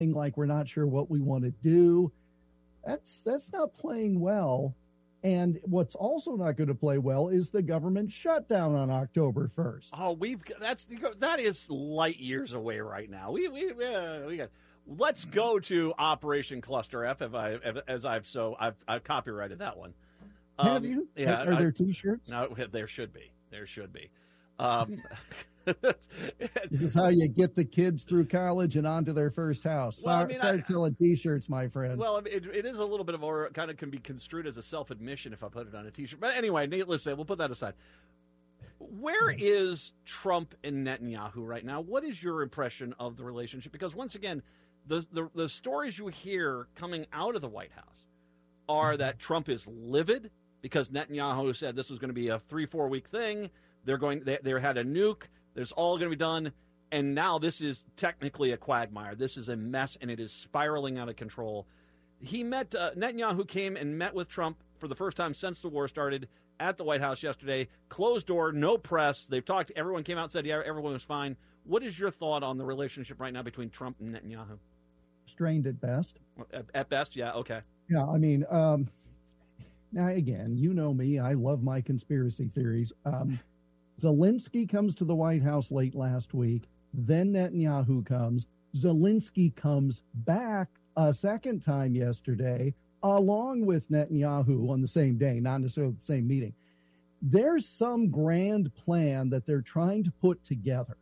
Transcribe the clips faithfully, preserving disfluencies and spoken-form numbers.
like we're not sure what we want to do. That's that's not playing well. And what's also not going to play well is the government shutdown on October first. Oh, we've that's that is light years away right now. We we uh, we got. Let's go to Operation Cluster F. If I, as I've so I've I've copyrighted that one. Um, Have you? Yeah. Are, are there T-shirts? No, there should be. There should be. Um, this is how you get the kids through college and onto their first house. Well, Start, I mean, start I, selling T-shirts, my friend. Well, it, it is a little bit of, or kind of can be construed as a self-admission if I put it on a T-shirt. But anyway, needless to say, we'll put that aside. Where is Trump and Netanyahu right now? What is your impression of the relationship? Because once again, the the, the stories you hear coming out of the White House are that Trump is livid because Netanyahu said this was going to be a three, four week thing. They're going, they, they had a nuke. There's all going to be done. And now this is technically a quagmire. This is a mess, and it is spiraling out of control. He met, uh, Netanyahu came and met with Trump for the first time since the war started at the White House yesterday. Closed door, no press. They've talked, everyone came out and said, yeah, everyone was fine. What is your thought on the relationship right now between Trump and Netanyahu? Strained at best. At, at best, yeah, okay. Yeah, I mean, um, now again, you know me. I love my conspiracy theories. Um, Zelensky comes to the White House late last week. Then Netanyahu comes. Zelensky comes back a second time yesterday, along with Netanyahu on the same day, not necessarily the same meeting. There's some grand plan that they're trying to put together.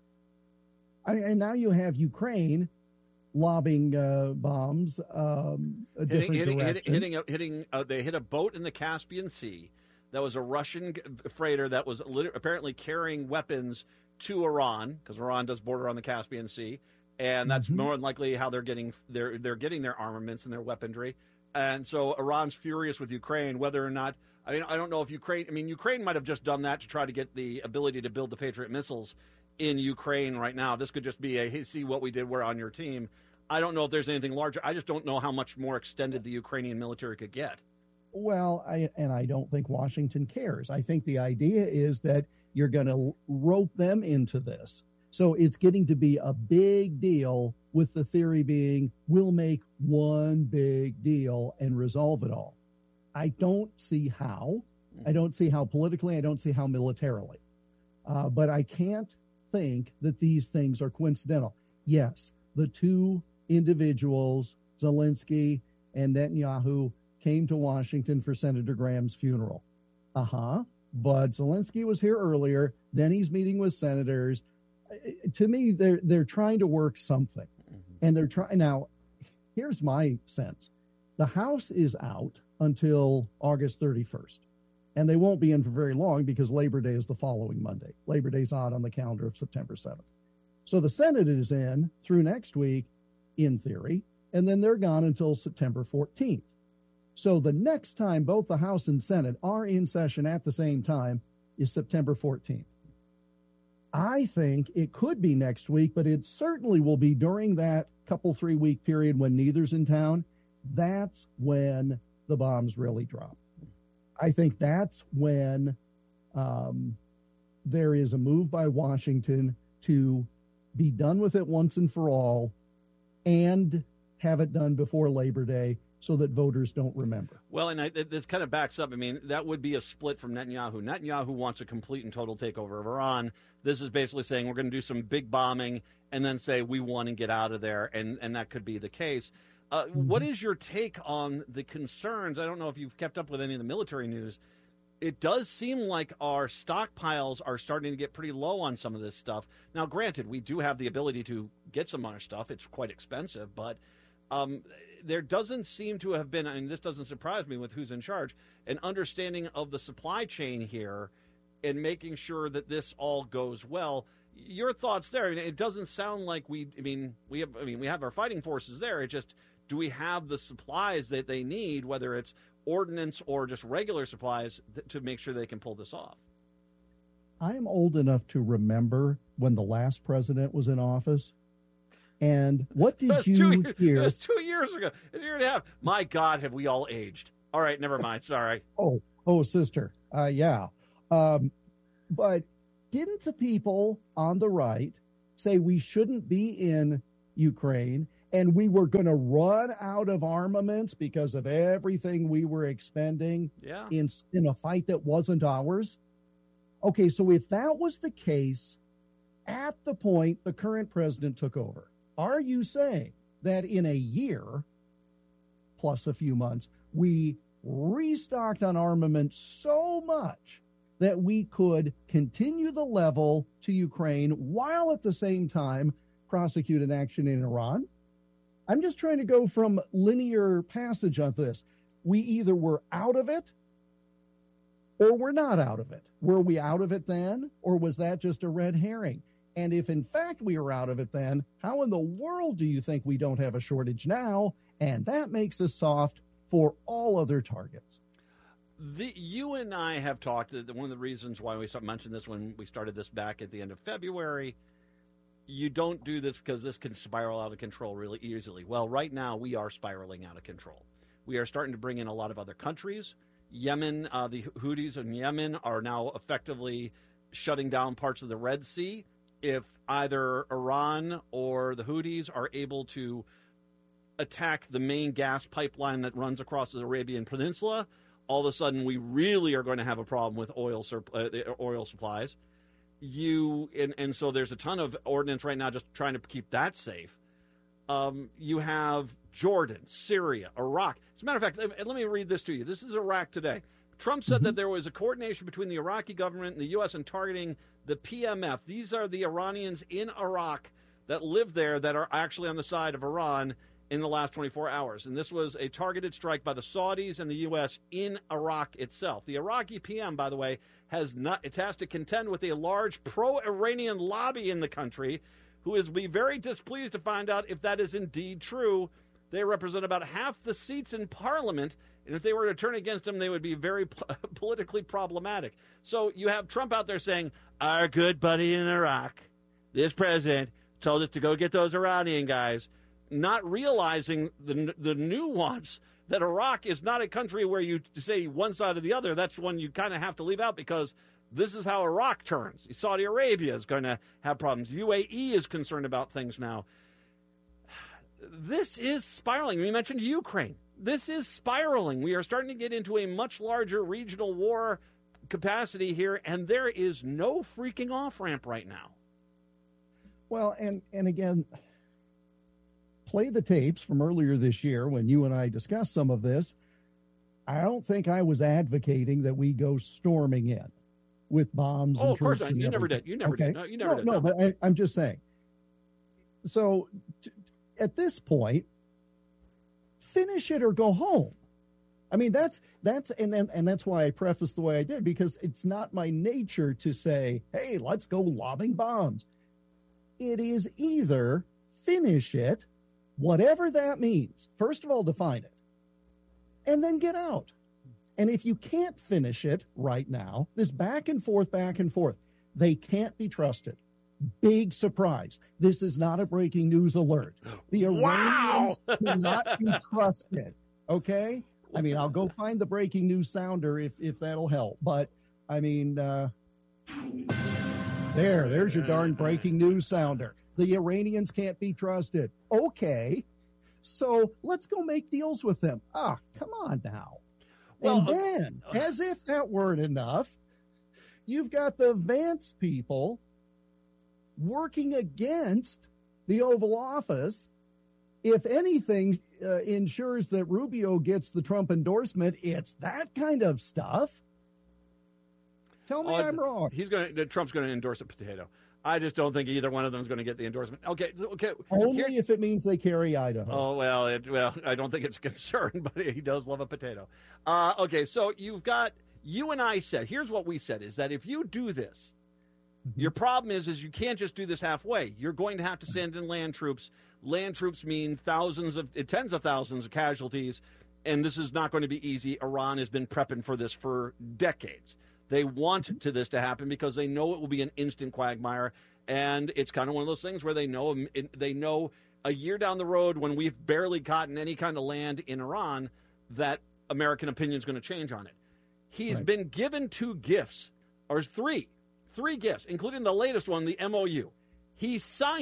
I, and now you have Ukraine lobbing uh, bombs um, a hitting, different hitting, direction. Hitting, hitting, hitting uh, they hit a boat in the Caspian Sea. That was a Russian freighter that was lit- apparently carrying weapons to Iran, because Iran does border on the Caspian Sea, and that's mm-hmm. more than likely how they're getting they're they're getting their armaments and their weaponry. And so Iran's furious with Ukraine, whether or not I mean I don't know if Ukraine I mean Ukraine might have just done that to try to get the ability to build the Patriot missiles in Ukraine right now. This could just be a hey, see what we did, we're on your team. I don't know if there's anything larger. I just don't know how much more extended the Ukrainian military could get. Well, I, and I don't think Washington cares. I think the idea is that you're going to rope them into this. So it's getting to be a big deal, with the theory being we'll make one big deal and resolve it all. I don't see how. I don't see how politically. I don't see how militarily. Uh, but I can't think that these things are coincidental. Yes, the two individuals, Zelensky and Netanyahu, came to Washington for Senator Graham's funeral. Uh-huh. But Zelensky was here earlier. Then he's meeting with senators. To me, they're they're trying to work something. Mm-hmm. And they're trying. Now, here's my sense. The House is out until August thirty-first. And they won't be in for very long because Labor Day is the following Monday. Labor Day's odd on the calendar of September seventh. So the Senate is in through next week, in theory, and then they're gone until September fourteenth. So the next time both the House and Senate are in session at the same time is September fourteenth. I think it could be next week, but it certainly will be during that couple, three week period when neither's in town. That's when the bombs really drop. I think that's when um, there is a move by Washington to be done with it once and for all and have it done before Labor Day, so that voters don't remember. Well, and I, this kind of backs up. I mean, that would be a split from Netanyahu. Netanyahu wants a complete and total takeover of Iran. This is basically saying we're going to do some big bombing and then say we want to get out of there, and, and that could be the case. Uh, mm-hmm. What is your take on the concerns? I don't know if you've kept up with any of the military news. It does seem like our stockpiles are starting to get pretty low on some of this stuff. Now, granted, we do have the ability to get some other stuff. It's quite expensive, but um, there doesn't seem to have been, I mean, this doesn't surprise me with who's in charge, an understanding of the supply chain here and making sure that this all goes well. Your thoughts there? I mean, it doesn't sound like we, I mean, we have, I mean, we have our fighting forces there. It just, do we have the supplies that they need, whether it's ordnance or just regular supplies, th- to make sure they can pull this off? I'm old enough to remember when the last president was in office. And what did you two years, hear? It was two years ago. It's a year and a half. My God, have we all aged? All right, never mind. Sorry. Oh, oh, sister. Uh, yeah. Um, but didn't the people on the right say we shouldn't be in Ukraine and we were going to run out of armaments because of everything we were expending yeah. in, in a fight that wasn't ours. Okay, so if that was the case at the point the current president took over, are you saying that in a year plus a few months, we restocked on armament so much that we could continue the level to Ukraine while at the same time prosecute an action in Iran? I'm just trying to go from linear passage on this. We either were out of it or we're not out of it. Were we out of it then, or was that just a red herring? And if in fact we are out of it then, how in the world do you think we don't have a shortage now? And that makes us soft for all other targets. The, you and I have talked, one of the reasons why we mentioned this when we started this back at the end of February, you don't do this because this can spiral out of control really easily. Well, right now we are spiraling out of control. We are starting to bring in a lot of other countries. Yemen, uh, the Houthis in Yemen are now effectively shutting down parts of the Red Sea. If either Iran or the Houthis are able to attack the main gas pipeline that runs across the Arabian Peninsula, all of a sudden we really are going to have a problem with oil surp- uh, oil supplies. You and, and so there's a ton of ordnance right now just trying to keep that safe. Um, you have Jordan, Syria, Iraq. As a matter of fact, let, let me read this to you. This is Iraq today. Trump said mm-hmm. that there was a coordination between the Iraqi government and the U S in targeting the P M F. These are the Iranians in Iraq that live there that are actually on the side of Iran in the last twenty-four hours. And this was a targeted strike by the Saudis and the U S in Iraq itself. The Iraqi P M, by the way, has not, it has to contend with a large pro-Iranian lobby in the country who is be very displeased to find out if that is indeed true. They represent about half the seats in Parliament, and if they were to turn against them, they would be very po- politically problematic. So you have Trump out there saying, our good buddy in Iraq, this president, told us to go get those Iranian guys, not realizing the the nuance that Iraq is not a country where you say one side or the other. That's one you kind of have to leave out because this is how Iraq turns. Saudi Arabia is going to have problems. U A E is concerned about things now. This is spiraling. We mentioned Ukraine. This is spiraling. We are starting to get into a much larger regional war capacity here, and there is no freaking off-ramp right now. Well, and, and again, play the tapes from earlier this year when you and I discussed some of this. I don't think I was advocating that we go storming in with bombs oh, and of course troops. not. And you everything. never did. You never okay. did. No, you never no, did. No, no, but I, I'm just saying. So t- at this point, finish it or go home. I mean, that's that's and, and and that's why I prefaced the way I did, because it's not my nature to say, hey, let's go lobbing bombs. It is either finish it, whatever that means. First of all, define it, and then get out. And if you can't finish it right now, this back and forth, back and forth, they can't be trusted. Big surprise. This is not a breaking news alert. The Iranians wow! cannot be trusted. Okay? I mean, I'll go find the breaking news sounder if, if that'll help. But, I mean, uh, there, there's your darn breaking news sounder. The Iranians can't be trusted. Okay. So let's go make deals with them. Ah, come on now. Well, and then, uh, as if that weren't enough, you've got the Vance people working against the Oval Office. If anything uh, ensures that Rubio gets the Trump endorsement, it's that kind of stuff. Tell me uh, I'm wrong. He's going to Trump's going to endorse a potato. I just don't think either one of them is going to get the endorsement. Okay, okay. Only Here, if it means they carry Idaho. Oh well, it, well, I don't think it's a concern, but he does love a potato. Uh, okay, so you've got you and I said. Here's what we said: is that if you do this, mm-hmm. your problem is is you can't just do this halfway. You're going to have to send in land troops. Land troops mean thousands of, tens of thousands of casualties, and this is not going to be easy. Iran has been prepping for this for decades. They want to this to happen because they know it will be an instant quagmire, and it's kind of one of those things where they know they know a year down the road when we've barely gotten any kind of land in Iran that American opinion is going to change on it. He's right. been given two gifts, or three, three gifts, including the latest one, the M O U. He signed it.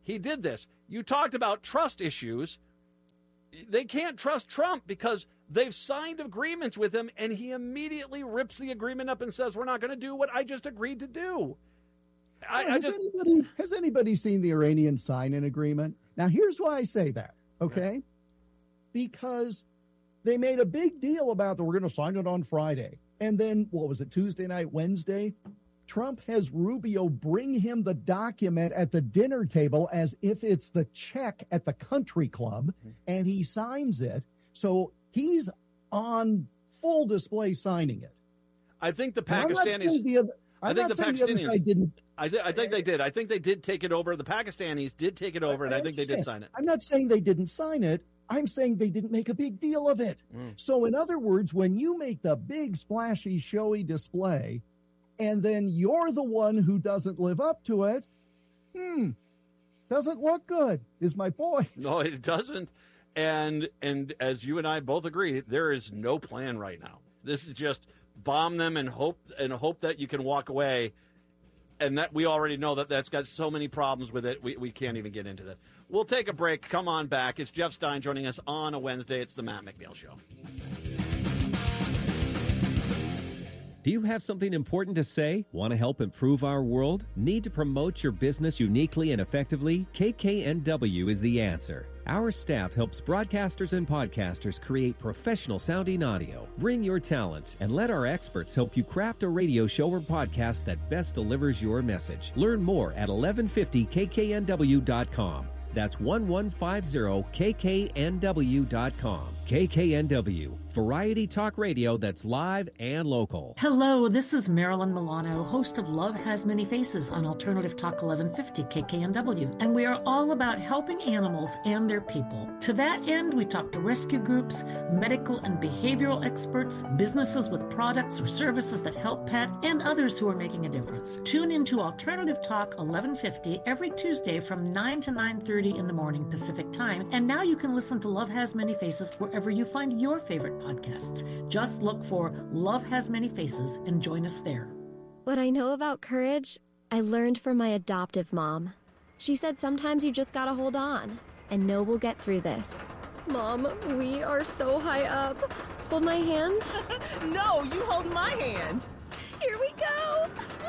he did this. You talked about trust issues. They can't trust Trump because they've signed agreements with him, and he immediately rips the agreement up and says, we're not going to do what I just agreed to do. I, has, I just, anybody, has anybody seen the Iranians sign an agreement? Now, here's why I say that, okay? Yeah. Because they made a big deal about that we're going to sign it on Friday. And then, what was it, Tuesday night, Wednesday? Trump has Rubio bring him the document at the dinner table as if it's the check at the country club, and he signs it. So he's on full display signing it. I think the Pakistanis... The other, I'm I think not the saying Pakistanis the other side didn't. I, th- I think they did. I think they did take it over. The Pakistanis did take it over, and I, I think they did sign it. I'm not saying they didn't sign it. I'm saying they didn't make a big deal of it. Mm. So, in other words, when you make the big, splashy, showy display, and then you're the one who doesn't live up to it, hmm, doesn't look good, is my point. No, it doesn't. And and as you and I both agree, there is no plan right now. This is just bomb them and hope and hope that you can walk away. And that we already know that that's got so many problems with it, we, we can't even get into that. We'll take a break. Come on back. It's Jeff Stein joining us on a Wednesday. It's the Matt McNeil Show. Do you have something important to say? Want to help improve our world? Need to promote your business uniquely and effectively? K K N W is the answer. Our staff helps broadcasters and podcasters create professional-sounding audio. Bring your talents and let our experts help you craft a radio show or podcast that best delivers your message. Learn more at eleven fifty K K N W dot com. That's eleven fifty K K N W dot com. K K N W, variety talk radio that's live and local. Hello, this is Marilyn Milano, host of Love Has Many Faces on Alternative Talk eleven fifty K K N W, and we are all about helping animals and their people. To that end, we talk to rescue groups, medical and behavioral experts, businesses with products or services that help pet, and others who are making a difference. Tune into Alternative Talk eleven fifty every Tuesday from nine to nine thirty in the morning Pacific Time, and now you can listen to Love Has Many Faces wherever you find your favorite podcasts. Just look for Love Has Many Faces and join us there. What I know about courage, I learned from my adoptive mom. She said sometimes you just gotta hold on and know we'll get through this. Mom, we are so high up. Hold my hand. No, you hold my hand. Here we go.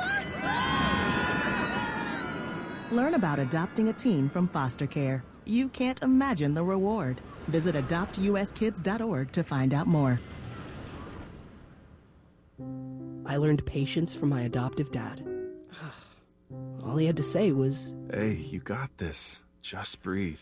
Learn about adopting a teen from foster care. You can't imagine the reward. Visit adopt U S kids dot org to find out more. I learned patience from my adoptive dad. All he had to say was, "Hey, you got this. Just breathe."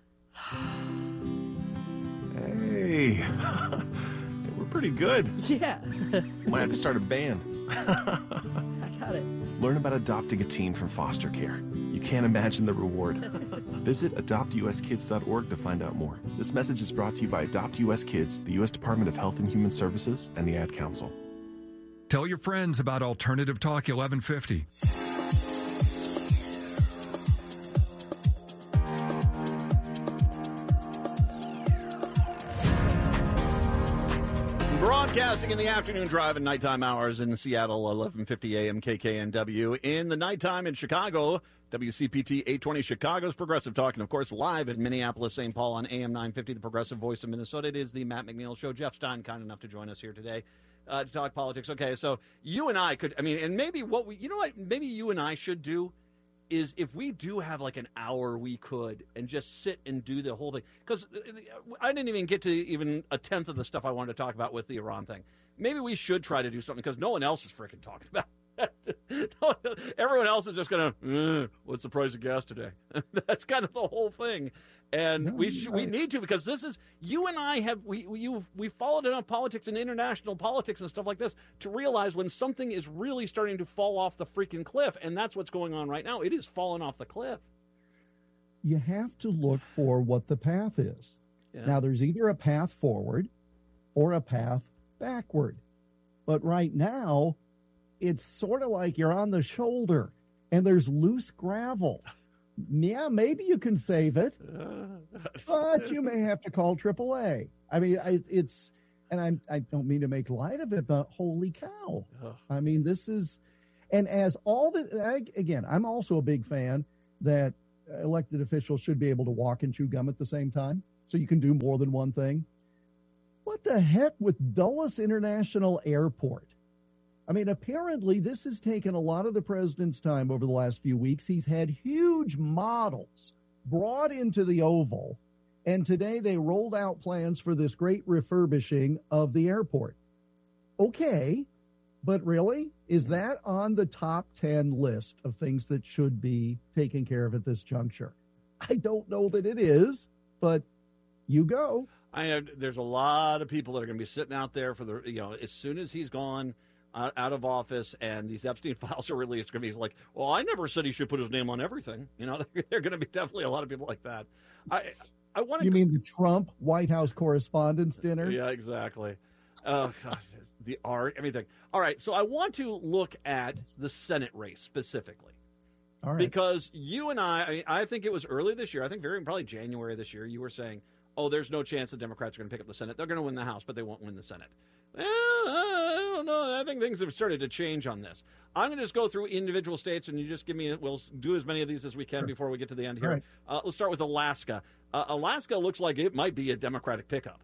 Hey, we're pretty good. Yeah. Might have to start a band. I got it. Learn about adopting a teen from foster care. You can't imagine the reward. Visit adopt U S kids dot org to find out more. This message is brought to you by Adopt U S Kids, the U S Department of Health and Human Services, and the Ad Council. Tell your friends about Alternative Talk eleven fifty. Broadcasting in the afternoon drive and nighttime hours in Seattle, eleven fifty a.m. K K N W. In the nighttime in Chicago, W C P T eight twenty Chicago's Progressive Talk. And, of course, live in Minneapolis, Saint Paul on A M nine fifty, the Progressive Voice of Minnesota. It is the Matt McNeil Show. Jeff Stein, kind enough to join us here today uh, to talk politics. Okay, so you and I could, I mean, and maybe what we, you know what, maybe you and I should do is if we do have like an hour, we could, and just sit and do the whole thing. Because I didn't even get to even a tenth of the stuff I wanted to talk about with the Iran thing. Maybe we should try to do something because no one else is freaking talking about it. no, everyone else is just going to, what's the price of gas today? That's kind of the whole thing. And no, we sh- we need to, because this is, you and I have, we we we followed enough politics and international politics and stuff like this to realize when something is really starting to fall off the freaking cliff, and that's what's going on right now. It is falling off the cliff. You have to look for what the path is. Yeah. Now, there's either a path forward or a path backward. But right now, it's sort of like you're on the shoulder and there's loose gravel. Yeah, maybe you can save it, but you may have to call triple A. I mean, I, it's, and I'm, I don't mean to make light of it, but holy cow. I mean, this is, and as all the, I, again, I'm also a big fan that elected officials should be able to walk and chew gum at the same time, so you can do more than one thing. What the heck with Dulles International Airport? I mean, apparently this has taken a lot of the president's time over the last few weeks. He's had huge models brought into the Oval, and today they rolled out plans for this great refurbishing of the airport. Okay, but really, is that on the top ten list of things that should be taken care of at this juncture? I don't know that it is, but you go. I know there's a lot of people that are going to be sitting out there for the, you know, as soon as he's gone out, out of office and these Epstein files are released, going to be like, well, I never said he should put his name on everything. You know, there are going to be definitely a lot of people like that. I, I want to. You mean the Trump White House Correspondents' Dinner? Yeah, exactly. Oh gosh, the art, everything. All right, so I want to look at the Senate race specifically. All right. Because you and I, I mean, I think it was early this year. I think very probably January this year. You were saying, oh, there's no chance the Democrats are going to pick up the Senate. They're going to win the House, but they won't win the Senate. Well, I don't know. I think things have started to change on this. I'm going to just go through individual states, and you just give me, we'll do as many of these as we can sure. before we get to the end here. Right. Uh, let's start with Alaska. Uh, Alaska looks like it might be a Democratic pickup.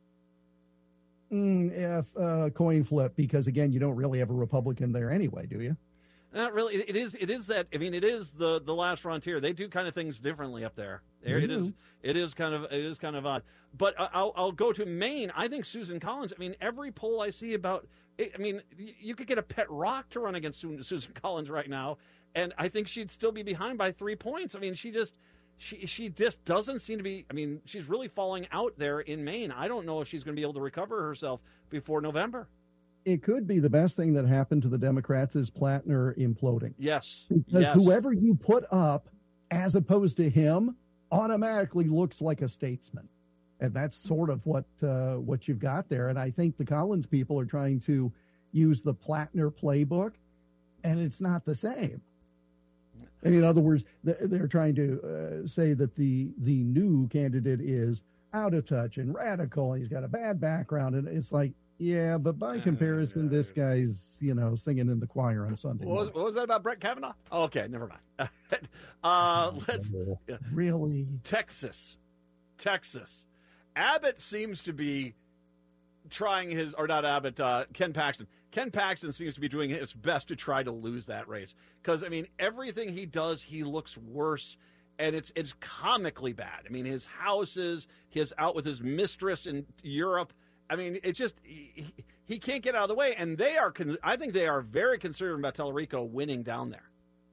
Mm, if uh, coin flip, because, again, you don't really have a Republican there anyway, do you? Not really. It is. It is that. I mean, it is the, the last frontier. They do kind of things differently up there. There it is. It is kind of. It is kind of odd. But I'll I'll go to Maine. I think Susan Collins. I mean, every poll I see about. I mean, you could get a pet rock to run against Susan Collins right now, and I think she'd still be behind by three points. I mean, she just. She she just doesn't seem to be. I mean, she's really falling out there in Maine. I don't know if she's going to be able to recover herself before November. It could be the best thing that happened to the Democrats is Plattner imploding. Yes. Because yes. whoever you put up as opposed to him automatically looks like a statesman. And that's sort of what uh, what you've got there. And I think the Collins people are trying to use the Plattner playbook, and it's not the same. And in other words, they're trying to uh, say that the the new candidate is out of touch and radical. And he's got a bad background. And it's like, yeah, but by comparison, this guy's, you know, singing in the choir on Sunday. What was, what was that about Brett Kavanaugh? Oh, okay, never mind. uh, let's yeah. Really? Texas. Texas. Abbott seems to be trying his, or not Abbott, uh, Ken Paxton. Ken Paxton seems to be doing his best to try to lose that race. Because, I mean, everything he does, he looks worse. And it's it's comically bad. I mean, his houses, his out with his mistress in Europe. I mean, it just, he, he can't get out of the way. And they are, I think they are very concerned about Tellerico winning down there.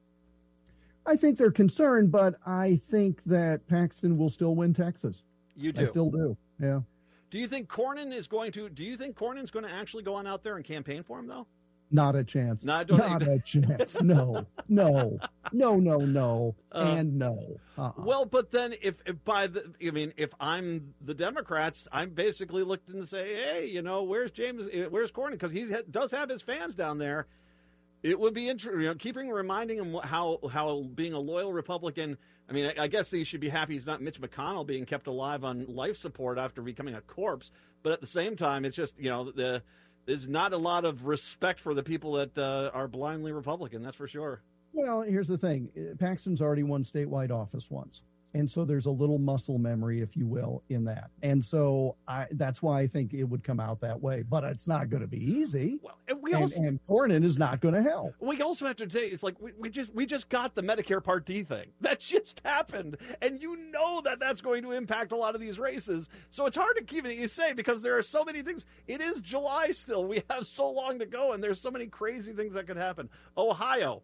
I think they're concerned, but I think that Paxton will still win Texas. You do? I still do, yeah. Do you think Cornyn is going to, do you think Cornyn's going to actually go on out there and campaign for him, though? Not a chance. No, I don't Not a chance. No, no, no, no, no, uh, and no. Uh-uh. Well, but then if, if by the, I mean, if I'm the Democrats, I'm basically looking to say, hey, you know, where's James, where's Cornyn? Because he ha- does have his fans down there. It would be interesting, you know, keeping reminding him how how being a loyal Republican. I mean, I, I guess he should be happy he's not Mitch McConnell being kept alive on life support after becoming a corpse. But at the same time, it's just, you know, the. There's not a lot of respect for the people that uh, are blindly Republican, that's for sure. Well, here's the thing. Paxton's already won statewide office once. And so there's a little muscle memory, if you will, in that. And so I, that's why I think it would come out that way. But it's not going to be easy. Well, and, we and, also, and Cornyn is not going to help. We also have to say, it's like we, we just we just got the Medicare Part D thing. That just happened. And you know that that's going to impact a lot of these races. So it's hard to keep it, you say, because there are so many things. It is July still. We have so long to go, and there's so many crazy things that could happen. Ohio.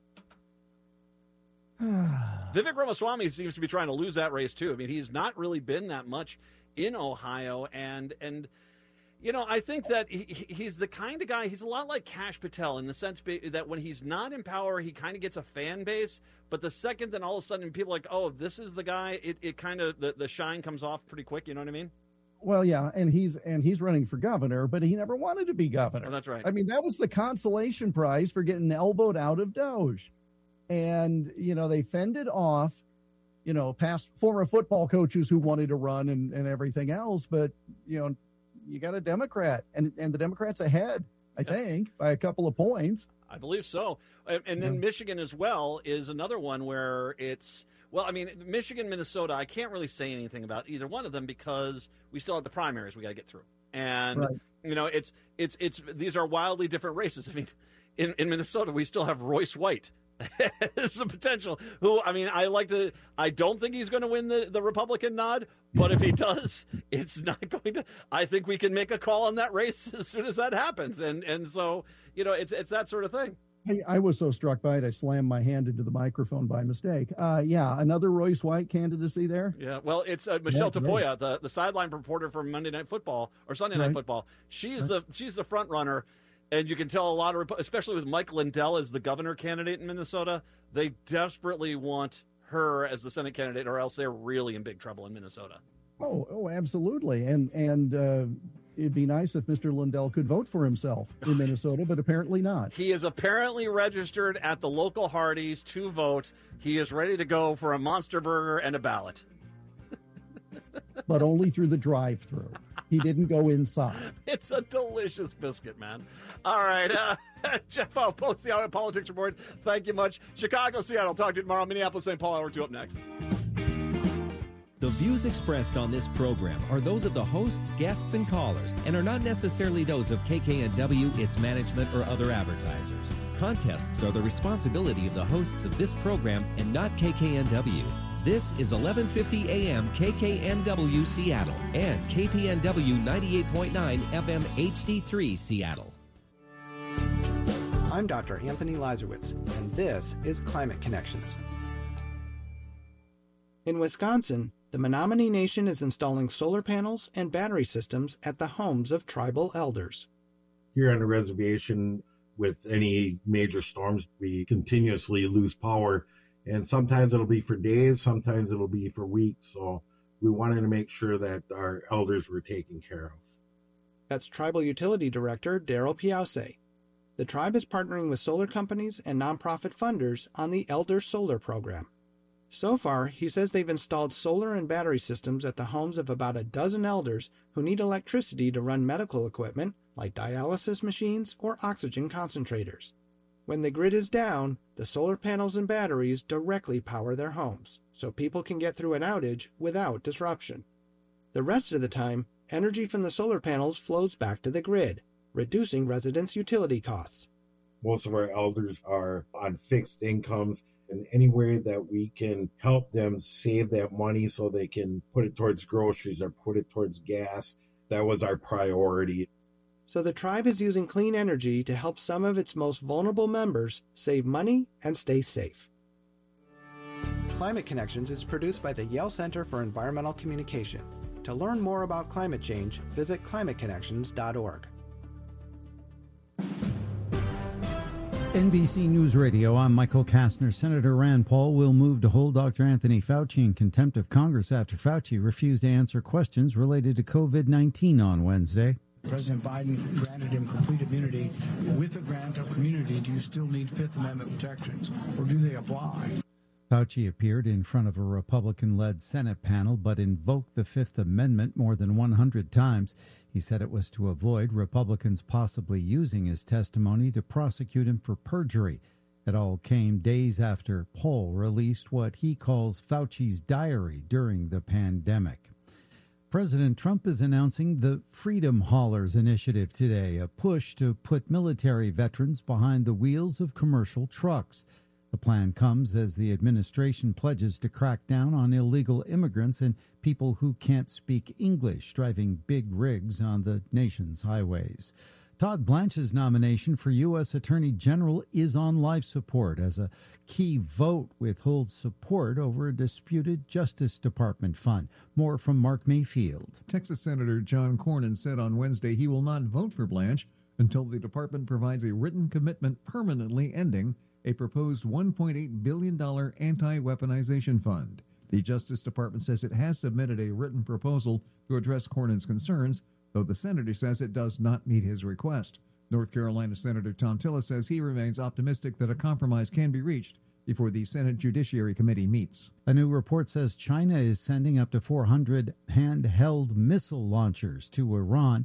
Vivek Ramaswamy seems to be trying to lose that race too. I mean, he's not really been that much in Ohio, and and you know, I think that he, he's the kind of guy. He's a lot like Kash Patel in the sense that when he's not in power, he kind of gets a fan base. But the second, then all of a sudden, people are like, oh, this is the guy. It it kind of the, the shine comes off pretty quick. You know what I mean? Well, yeah, and he's and he's running for governor, but he never wanted to be governor. Oh, that's right. I mean, that was the consolation prize for getting elbowed out of Doge. And, you know, they fended off, you know, past former football coaches who wanted to run and, and everything else. But, you know, you got a Democrat and, and the Democrats ahead, I yep. think, by a couple of points. I believe so. And, and then yeah. Michigan as well is another one where it's, Well, I mean, Michigan, Minnesota, I can't really say anything about either one of them because we still have the primaries we got to get through. And, right. you know, it's, it's, it's, these are wildly different races. I mean, in, in Minnesota, we still have Royce White. It's the potential. Who, I mean, I like to, I don't think he's going to win the, the Republican nod, but if he does, it's not going to, I think we can make a call on that race as soon as that happens. And, and so, you know, it's, it's that sort of thing. Hey, I was so struck by it, I slammed my hand into the microphone by mistake. Uh, yeah, another Royce White candidacy there. Yeah, well, it's uh, Michelle yeah, Tafoya, the, the sideline reporter for Monday Night Football or Sunday Night right. Football. She's right. the she's the front runner, and you can tell a lot of, especially with Mike Lindell as the governor candidate in Minnesota, they desperately want her as the Senate candidate, or else they're really in big trouble in Minnesota. Oh, oh, absolutely, and and. Uh, It'd be nice if Mister Lindell could vote for himself in Minnesota, but apparently not. He is apparently registered at the local Hardee's to vote. He is ready to go for a Monster Burger and a ballot. But only through the drive-thru. He didn't go inside. It's a delicious biscuit, man. All right. Uh, Jeff, I'll post the Hour Politics Report. Thank you much. Chicago, Seattle. Talk to you tomorrow. Minneapolis, Saint Paul, hour two up next. The views expressed on this program are those of the hosts, guests, and callers, and are not necessarily those of K K N W, its management, or other advertisers. Contests are the responsibility of the hosts of this program and not K K N W. This is eleven fifty A M K K N W Seattle and K P N W ninety-eight point nine F M H D three Seattle. I'm Doctor Anthony Lazarowitz, and this is Climate Connections. In Wisconsin, the Menominee Nation is installing solar panels and battery systems at the homes of tribal elders. Here on the reservation, with any major storms, we continuously lose power, and sometimes it'll be for days, sometimes it'll be for weeks, so we wanted to make sure that our elders were taken care of. That's Tribal Utility Director Daryl Piause. The tribe is partnering with solar companies and nonprofit funders on the Elder Solar Program. So far, he says they've installed solar and battery systems at the homes of about a dozen elders who need electricity to run medical equipment like dialysis machines or oxygen concentrators. When the grid is down, the solar panels and batteries directly power their homes, so people can get through an outage without disruption. The rest of the time, energy from the solar panels flows back to the grid, reducing residents' utility costs. Most of our elders are on fixed incomes, and any way that we can help them save that money so they can put it towards groceries or put it towards gas, that was our priority. So the tribe is using clean energy to help some of its most vulnerable members save money and stay safe. Climate Connections is produced by the Yale Center for Environmental Communication. To learn more about climate change, visit climate connections dot org. N B C News Radio, I'm Michael Kastner. Senator Rand Paul will move to hold Doctor Anthony Fauci in contempt of Congress after Fauci refused to answer questions related to COVID nineteen on Wednesday. President Biden granted him complete immunity. With the grant of immunity, do you still need Fifth Amendment protections, or do they apply? Fauci appeared in front of a Republican-led Senate panel, but invoked the Fifth Amendment more than one hundred times. He said it was to avoid Republicans possibly using his testimony to prosecute him for perjury. It all came days after Paul released what he calls Fauci's diary during the pandemic. President Trump is announcing the Freedom Haulers Initiative today, a push to put military veterans behind the wheels of commercial trucks. The plan comes as the administration pledges to crack down on illegal immigrants and people who can't speak English driving big rigs on the nation's highways. Todd Blanche's nomination for U S Attorney General is on life support as a key vote withholds support over a disputed Justice Department fund. More from Mark Mayfield. Texas Senator John Cornyn said on Wednesday he will not vote for Blanche until the department provides a written commitment permanently ending a proposed one point eight billion dollars anti-weaponization fund. The Justice Department says it has submitted a written proposal to address Cornyn's concerns, though the senator says it does not meet his request. North Carolina Senator Tom Tillis says he remains optimistic that a compromise can be reached before the Senate Judiciary Committee meets. A new report says China is sending up to four hundred handheld missile launchers to Iran.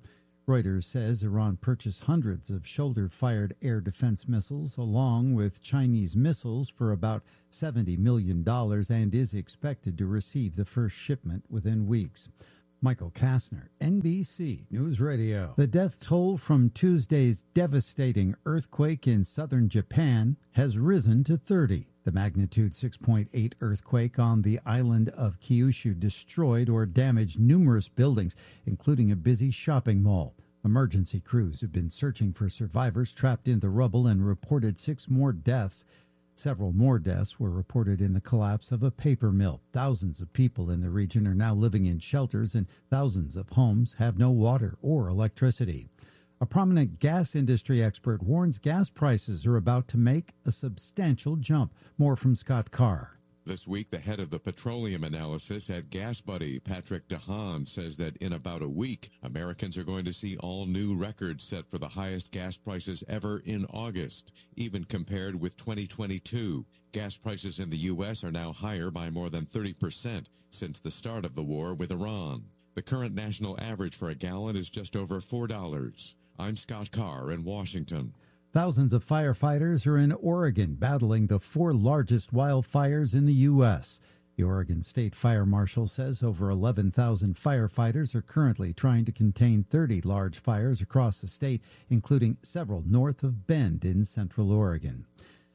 Reuters says Iran purchased hundreds of shoulder-fired air defense missiles along with Chinese missiles for about seventy million dollars and is expected to receive the first shipment within weeks. Michael Kastner, N B C News Radio. The death toll from Tuesday's devastating earthquake in southern Japan has risen to thirty. The magnitude six point eight earthquake on the island of Kyushu destroyed or damaged numerous buildings, including a busy shopping mall. Emergency crews have been searching for survivors trapped in the rubble and reported six more deaths. Several more deaths were reported in the collapse of a paper mill. Thousands of people in the region are now living in shelters, and thousands of homes have no water or electricity. A prominent gas industry expert warns gas prices are about to make a substantial jump. More from Scott Carr. This week, the head of the petroleum analysis at GasBuddy, Patrick DeHaan, says that in about a week, Americans are going to see all new records set for the highest gas prices ever in August, even compared with twenty twenty-two. Gas prices in the U S are now higher by more than thirty percent since the start of the war with Iran. The current national average for a gallon is just over four dollars. I'm Scott Carr in Washington. Thousands of firefighters are in Oregon battling the four largest wildfires in the U S. The Oregon State Fire Marshal says over eleven thousand firefighters are currently trying to contain thirty large fires across the state, including several north of Bend in central Oregon.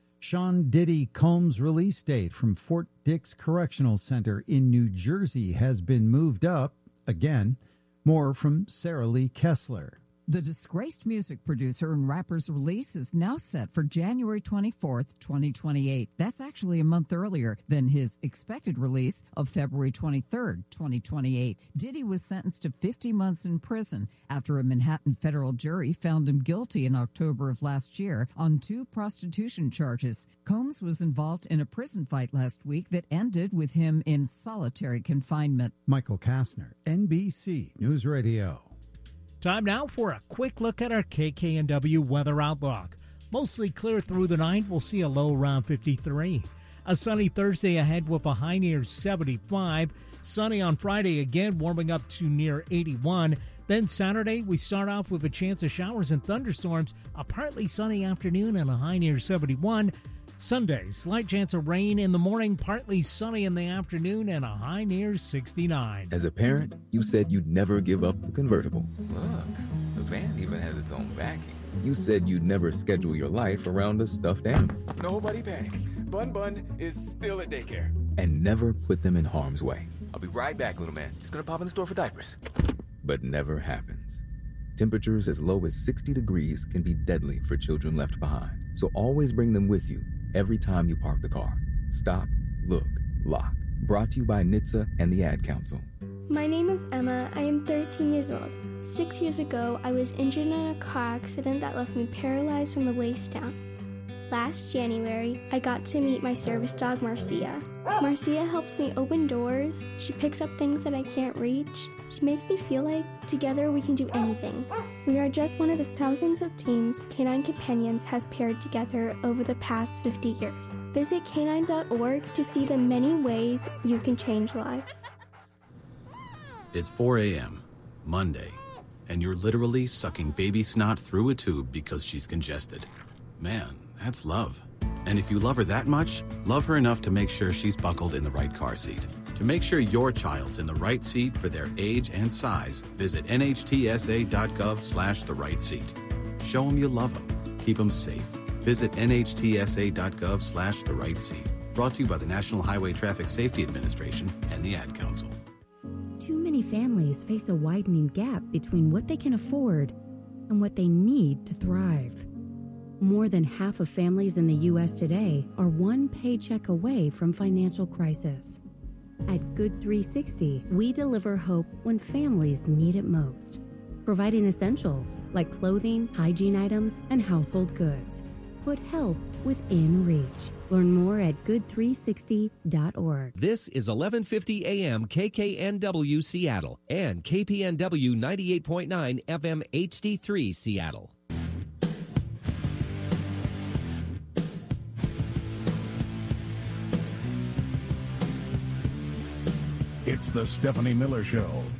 Sean Diddy Combs' release date from Fort Dix Correctional Center in New Jersey has been moved up again. More from Sarah Lee Kessler. The disgraced music producer and rapper's release is now set for January twenty-fourth, twenty twenty-eight. That's actually a month earlier than his expected release of February twenty-third, twenty twenty-eight. Diddy was sentenced to fifty months in prison after a Manhattan federal jury found him guilty in October of last year on two prostitution charges. Combs was involved in a prison fight last week that ended with him in solitary confinement. Michael Kastner, N B C News Radio. Time now for a quick look at our K K N W weather outlook. Mostly clear through the night. We'll see a low around fifty-three. A sunny Thursday ahead with a high near seventy-five. Sunny on Friday again, warming up to near eighty-one. Then Saturday, we start off with a chance of showers and thunderstorms. A partly sunny afternoon and a high near seventy-one. Sunday, slight chance of rain in the morning, partly sunny in the afternoon, and a high near sixty-nine. As a parent, you said you'd never give up the convertible. Look, the van even has its own backing. You said you'd never schedule your life around a stuffed animal. Nobody panic. Bun Bun is still at daycare. And never put them in harm's way. I'll be right back, little man. Just gonna pop in the store for diapers. But never happens. Temperatures as low as sixty degrees can be deadly for children left behind. So always bring them with you every time you park the car. Stop, look, lock. Brought to you by N H T S A and the Ad Council. My name is Emma. I am thirteen years old. Six years ago, I was injured in a car accident that left me paralyzed from the waist down. Last January, I got to meet my service dog, Marcia. Marcia helps me open doors. She picks up things that I can't reach. She makes me feel like together we can do anything. We are just one of the thousands of teams Canine Companions has paired together over the past fifty years. Visit canine dot org to see the many ways you can change lives. It's four a.m., Monday, and you're literally sucking baby snot through a tube because she's congested. Man, that's love. And if you love her that much, love her enough to make sure she's buckled in the right car seat. To make sure your child's in the right seat for their age and size, visit nhtsa.gov slash the right seat. Show them you love them. Keep them safe. Visit nhtsa.gov slash the right seat. Brought to you by the National Highway Traffic Safety Administration and the Ad Council. Too many families face a widening gap between what they can afford and what they need to thrive. More than half of families in the U S today are one paycheck away from financial crisis. At Good three sixty, we deliver hope when families need it most, providing essentials like clothing, hygiene items, and household goods. Put help within reach. Learn more at good three sixty dot org. This is eleven fifty A M K K N W Seattle and K P N W ninety-eight point nine F M H D three Seattle. It's the Stephanie Miller Show.